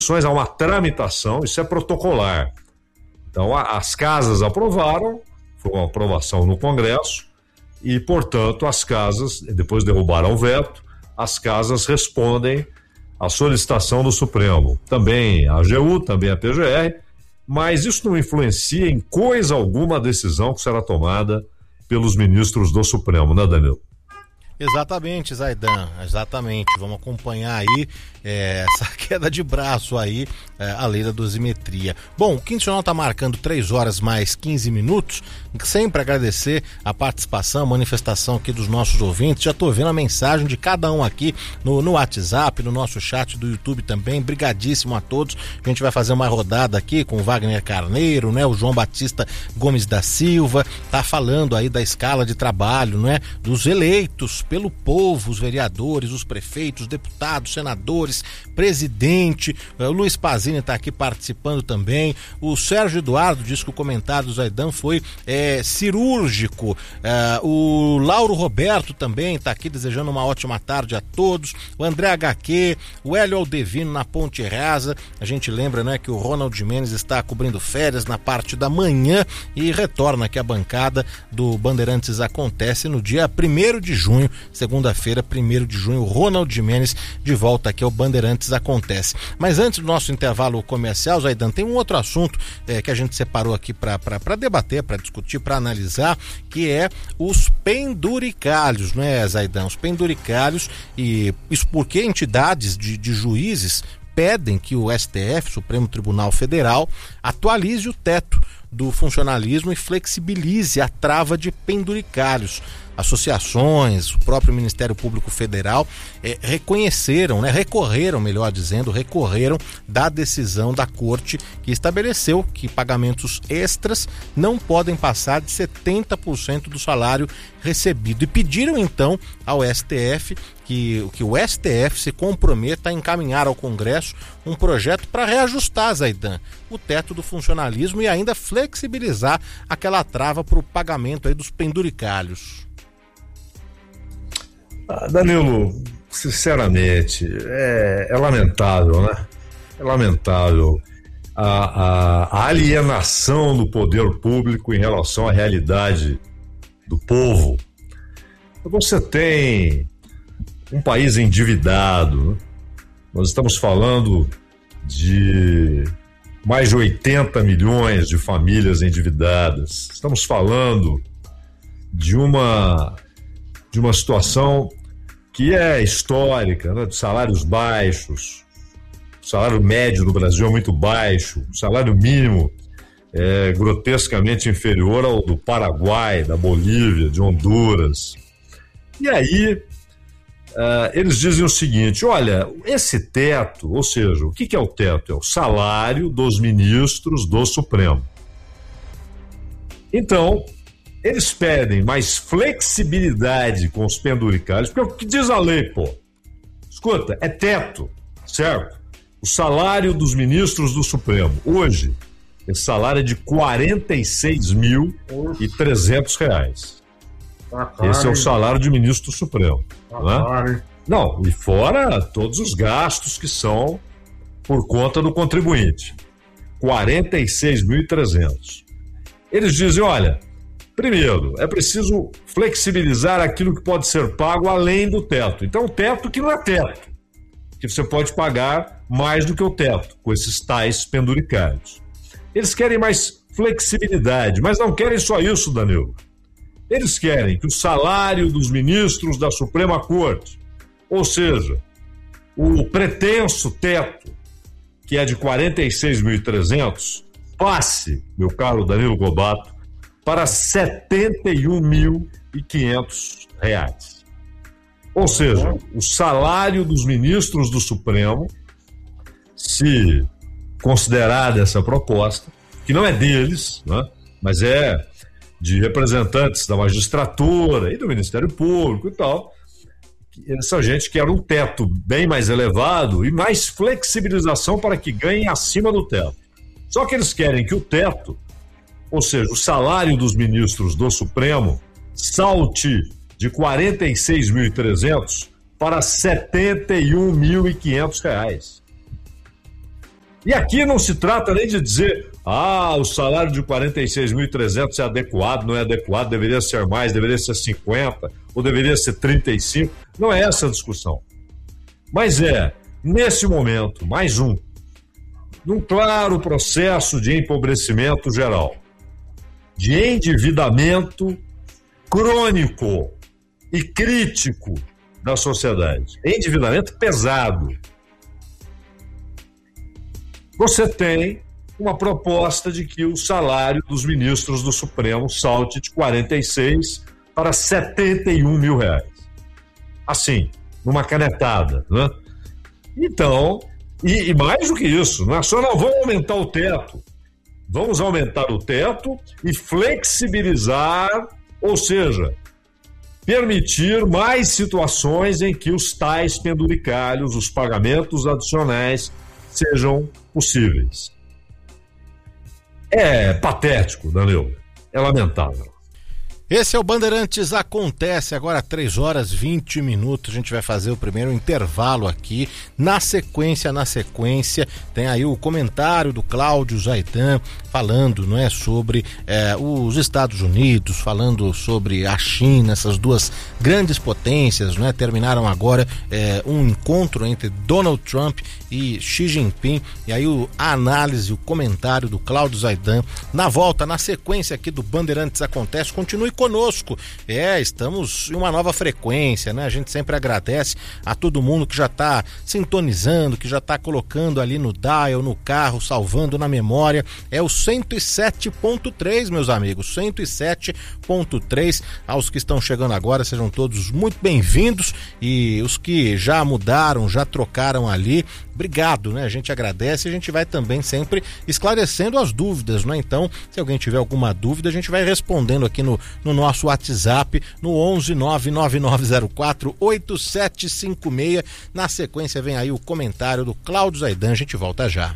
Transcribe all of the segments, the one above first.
a uma tramitação, isso é protocolar. Então, as casas aprovaram, foi uma aprovação no Congresso, e, portanto, as casas, depois derrubaram o veto, as casas respondem à solicitação do Supremo. Também a AGU, também a PGR, mas isso não influencia em coisa alguma a decisão que será tomada pelos ministros do Supremo, né, Danilo? Exatamente, Zaidan, exatamente. Vamos acompanhar aí essa queda de braço aí, a lei da dosimetria. Bom, o Quinto Jornal está marcando 3 horas mais 15 minutos. Sempre agradecer a participação, a manifestação aqui dos nossos ouvintes. Já estou vendo a mensagem de cada um aqui no WhatsApp, no nosso chat do YouTube também. Brigadíssimo a todos. A gente vai fazer uma rodada aqui com o Wagner Carneiro, né? O João Batista Gomes da Silva, tá falando aí da escala de trabalho, né? Dos eleitos pelo povo, os vereadores, os prefeitos, deputados, senadores, presidente. O Luiz Pazini está aqui participando também. O Sérgio Eduardo diz que o comentário do Zaidan foi cirúrgico. O Lauro Roberto também está aqui desejando uma ótima tarde a todos. O André HQ, o Hélio Aldevino na Ponte Rasa. A gente lembra, né, que o Ronald Jimenez está cobrindo férias na parte da manhã e retorna aqui a bancada do Bandeirantes Acontece no dia 1º de junho, segunda-feira, 1º de junho, Ronald Jimenez de volta aqui ao Bandeirantes Acontece. Mas antes do nosso intervalo comercial, Zaidan, tem um outro assunto que a gente separou aqui para debater, para discutir, para analisar, que é os penduricalhos, não é, Zaidan? Os penduricalhos, e isso porque entidades de juízes pedem que o STF, Supremo Tribunal Federal, atualize o teto do funcionalismo e flexibilize a trava de penduricalhos. Associações, o próprio Ministério Público Federal reconheceram da decisão da Corte que estabeleceu que pagamentos extras não podem passar de 70% do salário recebido, e pediram então ao STF que o STF se comprometa a encaminhar ao Congresso um projeto para reajustar, Zaidan, o teto do funcionalismo e ainda flexibilizar aquela trava para o pagamento aí dos penduricalhos. Danilo, sinceramente, é lamentável, né? É lamentável a alienação do poder público em relação à realidade do povo. Você tem um país endividado, né? Nós estamos falando de mais de 80 milhões de famílias endividadas. Estamos falando de uma situação que é histórica, né? De salários baixos. O salário médio no Brasil é muito baixo. O salário mínimo é grotescamente inferior ao do Paraguai, da Bolívia, de Honduras. E aí, eles dizem o seguinte: olha, esse teto, ou seja, o que é o teto? É o salário dos ministros do Supremo. Então, eles pedem mais flexibilidade com os penduricalhos, porque é o que diz a lei, pô. Escuta, é teto, certo? O salário dos ministros do Supremo, hoje, esse salário é de R$ 46.300. Esse é o salário de ministro do Supremo. Né? Não, e fora todos os gastos que são por conta do contribuinte. 46.300. Eles dizem, olha, primeiro, é preciso flexibilizar aquilo que pode ser pago além do teto. Então, o teto que não é teto, que você pode pagar mais do que o teto, com esses tais penduricalhos. Eles querem mais flexibilidade, mas não querem só isso, Danilo. Eles querem que o salário dos ministros da Suprema Corte, ou seja, o pretenso teto, que é de 46.300, passe, meu caro Danilo Gobato, para R$ 71.500. Ou seja, o salário dos ministros do Supremo, se considerada essa proposta, que não é deles, né, mas é de representantes da magistratura e do Ministério Público e tal, essa gente quer um teto bem mais elevado e mais flexibilização para que ganhem acima do teto. Só que eles querem que o teto, ou seja, o salário dos ministros do Supremo, salte de R$ 46.300 para R$ 71.500. E aqui não se trata nem de dizer, o salário de 46.300 é adequado, não é adequado, deveria ser mais, deveria ser 50, ou deveria ser 35. Não é essa a discussão. Mas nesse momento, mais num claro processo de empobrecimento geral, de endividamento crônico e crítico da sociedade, endividamento pesado. Você tem uma proposta de que o salário dos ministros do Supremo salte de 46 para 71 mil reais. Assim, numa canetada, né? Então, e mais do que isso, não é só não vamos aumentar o teto. Vamos aumentar o teto e flexibilizar, ou seja, permitir mais situações em que os tais penduricalhos, os pagamentos adicionais, sejam possíveis. É patético, Danilo. É lamentável. Esse é o Bandeirantes Acontece, agora 3h20. A gente vai fazer o primeiro intervalo aqui. Na sequência, tem aí o comentário do Cláudio Zaidan falando, não é, sobre os Estados Unidos, falando sobre a China, essas duas grandes potências, não é? Terminaram agora um encontro entre Donald Trump e Xi Jinping. E aí a análise, o comentário do Cláudio Zaidan na volta, na sequência aqui do Bandeirantes Acontece. Continue conosco. Estamos em uma nova frequência, né? A gente sempre agradece a todo mundo que já está sintonizando, que já está colocando ali no dial, no carro, salvando na memória. É o 107.3, meus amigos, 107.3. Aos que estão chegando agora, sejam todos muito bem-vindos, e os que já mudaram, já trocaram ali, obrigado, né? A gente agradece, e a gente vai também sempre esclarecendo as dúvidas, né? Então, se alguém tiver alguma dúvida, a gente vai respondendo aqui no nosso WhatsApp, no 11 99904 8756. Na sequência vem aí o comentário do Cláudio Zaidan, a gente volta já.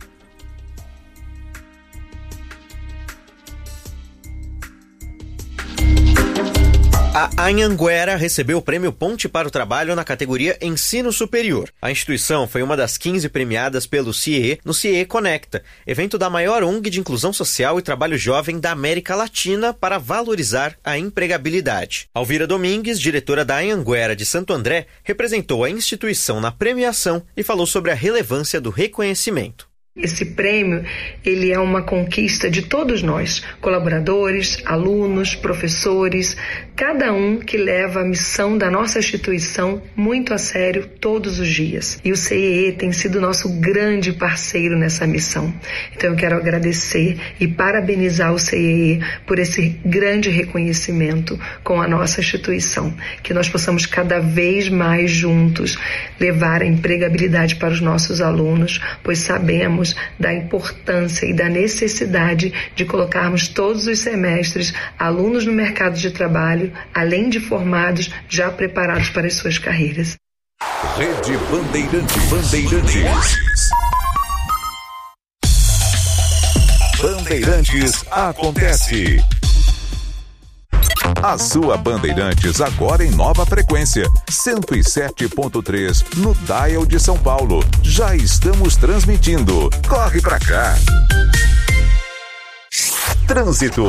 A Anhanguera recebeu o prêmio Ponte para o Trabalho na categoria Ensino Superior. A instituição foi uma das 15 premiadas pelo CIE no CIE Conecta, evento da maior ONG de inclusão social e trabalho jovem da América Latina para valorizar a empregabilidade. Alvira Domingues, diretora da Anhanguera de Santo André, representou a instituição na premiação e falou sobre a relevância do reconhecimento. Esse prêmio, ele é uma conquista de todos nós, colaboradores, alunos, professores, cada um que leva a missão da nossa instituição muito a sério todos os dias. E o CIE tem sido nosso grande parceiro nessa missão. Então eu quero agradecer e parabenizar o CIE por esse grande reconhecimento com a nossa instituição. Que nós possamos cada vez mais juntos levar a empregabilidade para os nossos alunos, pois sabemos da importância e da necessidade de colocarmos todos os semestres alunos no mercado de trabalho, além de formados já preparados para as suas carreiras. Rede Bandeirantes. Bandeirantes Acontece. A sua Bandeirantes agora em nova frequência, 107.3 no dial de São Paulo. Já estamos transmitindo. Corre pra cá. Trânsito.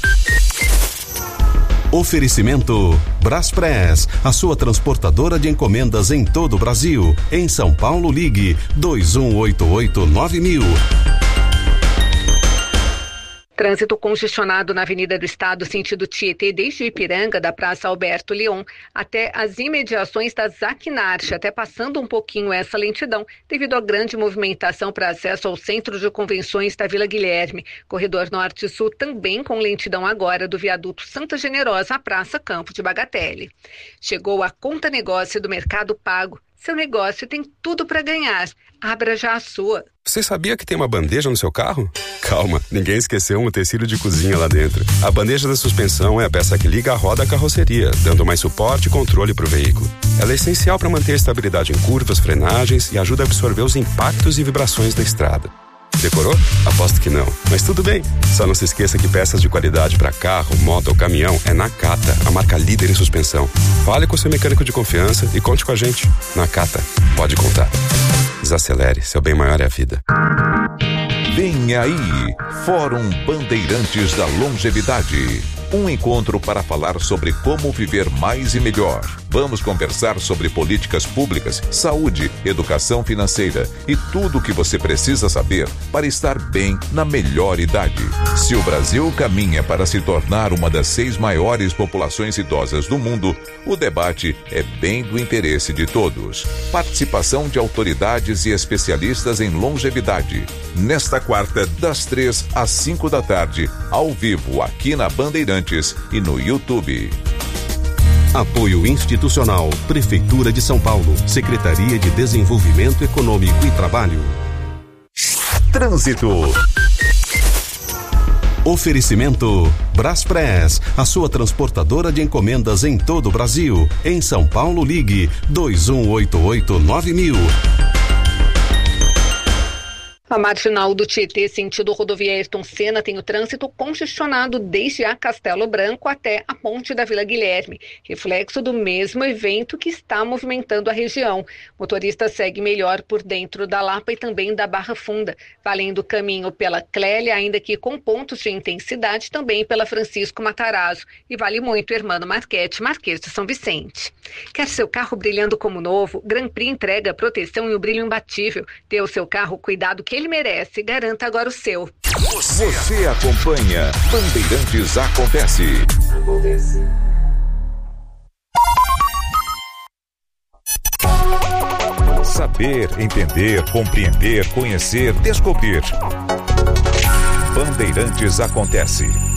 Oferecimento Braspress, a sua transportadora de encomendas em todo o Brasil. Em São Paulo, ligue 2188-9000. Trânsito congestionado na Avenida do Estado, sentido Tietê, desde Ipiranga, da Praça Alberto Leon, até as imediações da Zacnarte, até passando um pouquinho essa lentidão, devido à grande movimentação para acesso ao Centro de Convenções da Vila Guilherme. Corredor Norte e Sul também com lentidão agora do viaduto Santa Generosa à Praça Campo de Bagatelle. Chegou a Conta Negócio do Mercado Pago. Seu negócio tem tudo para ganhar. Abra já a sua. Você sabia que tem uma bandeja no seu carro? Calma, ninguém esqueceu um utensílio de cozinha lá dentro. A bandeja da suspensão é a peça que liga a roda à carroceria, dando mais suporte e controle para o veículo. Ela é essencial para manter a estabilidade em curvas, frenagens e ajuda a absorver os impactos e vibrações da estrada. Decorou? Aposto que não. Mas tudo bem. Só não se esqueça que peças de qualidade para carro, moto ou caminhão é Nakata, a marca líder em suspensão. Fale com seu mecânico de confiança e conte com a gente. Nakata, pode contar. Desacelere, seu bem maior é a vida. Vem aí, Fórum Bandeirantes da Longevidade. Um encontro para falar sobre como viver mais e melhor. Vamos conversar sobre políticas públicas, saúde, educação financeira e tudo o que você precisa saber para estar bem na melhor idade. Se o Brasil caminha para se tornar uma das 6 maiores populações idosas do mundo, o debate é bem do interesse de todos. Participação de autoridades e especialistas em longevidade. Nesta quarta, das 3 às 5 da tarde, ao vivo aqui na Bandeirantes e no YouTube. Apoio institucional, Prefeitura de São Paulo, Secretaria de Desenvolvimento Econômico e Trabalho. Trânsito. Oferecimento Braspress, a sua transportadora de encomendas em todo o Brasil. Em São Paulo, ligue 2188-9000. A marginal do Tietê, sentido rodovia Ayrton Senna, tem o trânsito congestionado desde a Castelo Branco até a ponte da Vila Guilherme, reflexo do mesmo evento que está movimentando a região. O motorista segue melhor por dentro da Lapa e também da Barra Funda, valendo o caminho pela Clélia, ainda que com pontos de intensidade também pela Francisco Matarazzo, e vale muito Hermano Marquete, Marquês de São Vicente. Quer seu carro brilhando como novo? Grand Prix entrega proteção e um brilho imbatível. Dê ao seu carro o cuidado que ele merece. Garanta agora o seu. Você acompanha Bandeirantes Acontece. Saber, entender, compreender, conhecer, descobrir. Bandeirantes Acontece.